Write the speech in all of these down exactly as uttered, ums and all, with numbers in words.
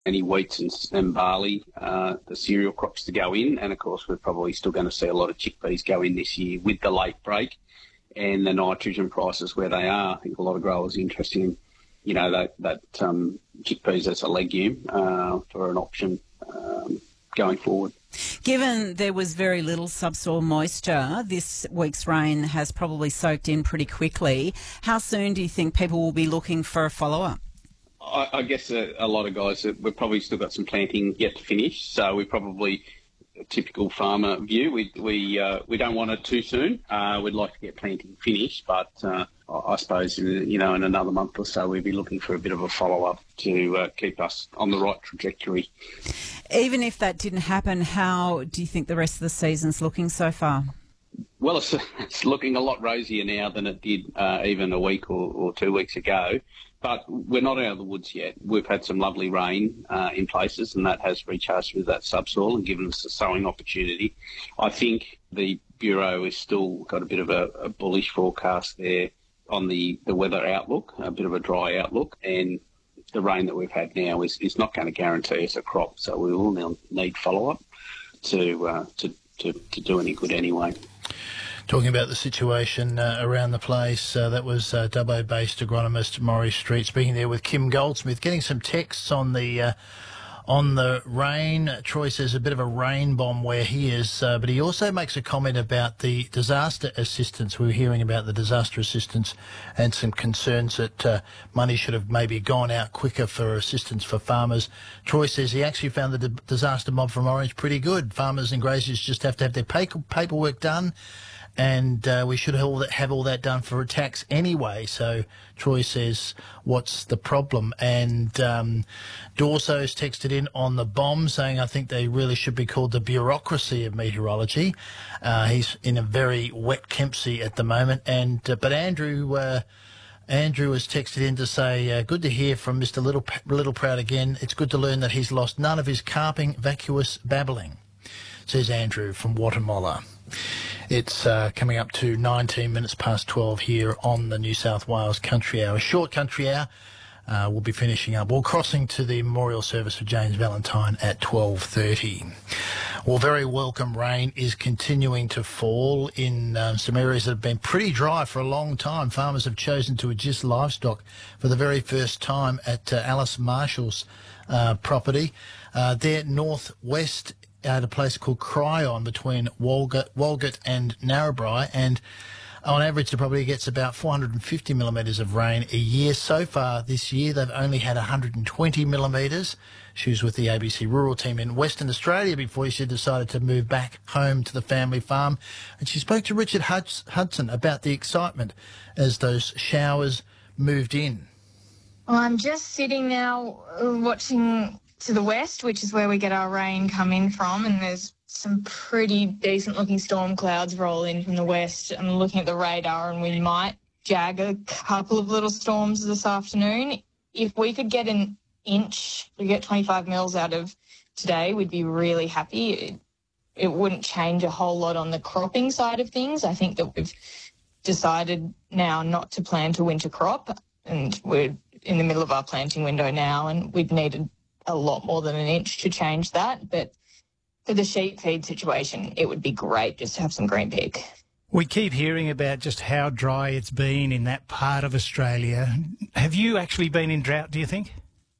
any wheats and, and barley, uh, the cereal crops to go in. And, of course, we're probably still going to see a lot of chickpeas go in this year with the late break and the nitrogen prices where they are. I think a lot of growers are interested in, you know, that, that um, chickpeas as a legume uh, for an option um, going forward. Given there was very little subsoil moisture, this week's rain has probably soaked in pretty quickly. How soon do you think people will be looking for a follow-up? I, I guess a, a lot of guys, we've probably still got some planting yet to finish, so we probably, a typical farmer view, we we uh, we don't want it too soon. Uh, we'd like to get planting finished, but uh, I suppose, you know, in another month or so, we'd be looking for a bit of a follow-up to uh, keep us on the right trajectory. Even if that didn't happen, how do you think the rest of the season's looking so far? Well, it's, it's looking a lot rosier now than it did uh, even a week or, or two weeks ago. But we're not out of the woods yet. We've had some lovely rain uh, in places, and that has recharged with that subsoil and given us a sowing opportunity. I think the Bureau has still got a bit of a, a bullish forecast there on the, the weather outlook, a bit of a dry outlook, and the rain that we've had now is, is not going to guarantee us a crop. So we will now need follow-up to, uh, to, to, to do any good anyway. Talking about the situation uh, around the place, uh, that was uh, Dubbo-based agronomist Maurie Street speaking there with Kim Goldsmith. Getting some texts on the uh, on the rain. Troy says a bit of a rain bomb where he is, uh, but he also makes a comment about the disaster assistance. We were hearing about the disaster assistance and some concerns that uh, money should have maybe gone out quicker for assistance for farmers. Troy says he actually found the d- disaster mob from Orange pretty good. Farmers and graziers just have to have their pa- paperwork done. And uh, we should have all, that, have all that done for a tax anyway. So Troy says, what's the problem? And um, Dorso's texted in on the bomb saying, I think they really should be called the bureaucracy of meteorology. Uh, he's in a very wet Kempsey at the moment. And uh, But Andrew... Uh, Andrew has texted in to say, uh, good to hear from Mister Little, Little Proud again. It's good to learn that he's lost none of his carping, vacuous babbling, says Andrew from Guatemala. It's uh, coming up to nineteen minutes past twelve here on the New South Wales Country Hour. A short country hour. Uh, we'll be finishing up. We're crossing to the memorial service of James Valentine at twelve thirty. Well, very welcome rain is continuing to fall in um, some areas that have been pretty dry for a long time. Farmers have chosen to adjust livestock for the very first time at uh, Alice Marshall's uh, property. Uh, there northwest at a place called Cryon between Walgett, Walgett and Narrabri, and on average it probably gets about four hundred fifty millimetres of rain a year. So far this year they've only had one hundred twenty millimetres. She was with the A B C Rural team in Western Australia before she decided to move back home to the family farm, and she spoke to Richard Hudson about the excitement as those showers moved in. Well, I'm just sitting now uh, watching to the west, which is where we get our rain coming from, and there's some pretty decent-looking storm clouds roll in from the west. I'm looking at the radar, and we might jag a couple of little storms this afternoon. If we could get an inch, we get twenty-five mils out of today, we'd be really happy. It, it wouldn't change a whole lot on the cropping side of things. I think that we've decided now not to plant a winter crop, and we're in the middle of our planting window now, and we'd needed a lot more than an inch to change that. But for the sheep feed situation, it would be great just to have some green pig. We keep hearing about just how dry it's been in that part of Australia. Have you actually been in drought, do you think?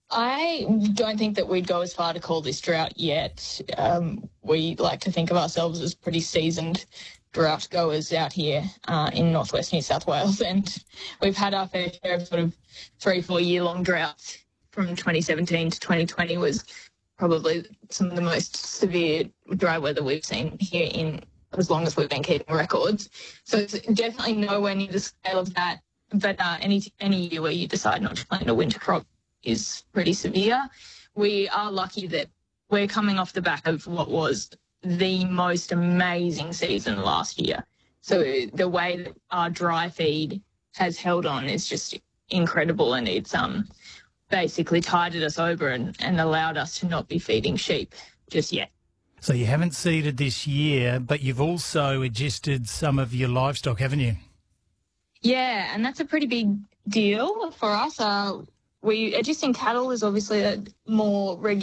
I don't think that we'd go as far to call this drought yet. Um, we like to think of ourselves as pretty seasoned drought goers out here uh, in northwest New South Wales, and we've had our fair share of sort of three, four year long droughts. From twenty seventeen to twenty twenty was probably some of the most severe dry weather we've seen here in as long as we've been keeping records. So it's definitely nowhere near the scale of that. But uh, any any year where you decide not to plant a winter crop is pretty severe. We are lucky that we're coming off the back of what was the most amazing season last year. So the way that our dry feed has held on is just incredible, and it's um. basically tided us over and, and allowed us to not be feeding sheep just yet. So you haven't seeded this year, but you've also adjusted some of your livestock, haven't you? Yeah, and that's a pretty big deal for us. Uh, we, just in cattle, is obviously a more regular